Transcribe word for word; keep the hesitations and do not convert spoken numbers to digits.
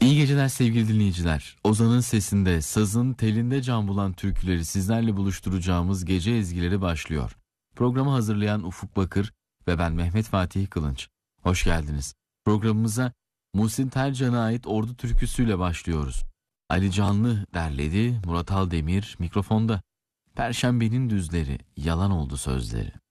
İyi geceler sevgili dinleyiciler. Ozan'ın sesinde, sazın telinde can bulan türküleri sizlerle buluşturacağımız gece ezgileri başlıyor. Programı hazırlayan Ufuk Bakır ve ben Mehmet Fatih Kılınç. Hoş geldiniz. Programımıza Muhsin Tercan'a ait Ordu türküsüyle başlıyoruz. Ali Canlı derledi, Murat Aldemir mikrofonda. Perşembenin düzleri, yalan oldu sözleri.